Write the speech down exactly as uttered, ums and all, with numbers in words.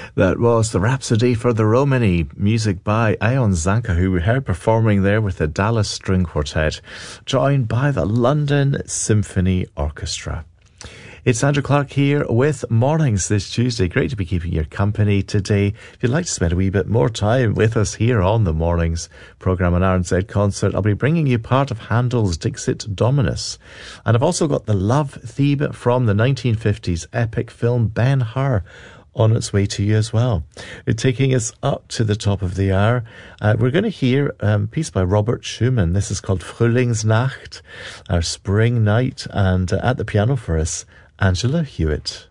That was the Rhapsody for the Romany, music by Ion Zanka, who we heard performing there with the Dallas String Quartet, joined by the London Symphony Orchestra. It's Andrew Clark here with Mornings this Tuesday. Great to be keeping your company today. If you'd like to spend a wee bit more time with us here on the Mornings programme on R N Z Concert, I'll be bringing you part of Handel's Dixit Dominus. And I've also got the love theme from the nineteen fifties epic film Ben-Hur on its way to you as well. It's taking us up to the top of the hour. Uh, we're going to hear um, a piece by Robert Schumann. This is called Frühlingsnacht, our spring night, and uh, at the piano for us, Angela Hewitt.